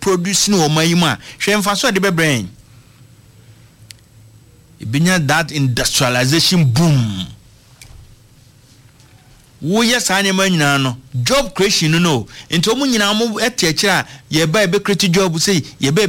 produce no mayima hwe mfa so de bebrain ibinya that industrialization boom wo yes anyama nyina no job creation no into mu nyina mo etiakira ye ba be create job say ye ba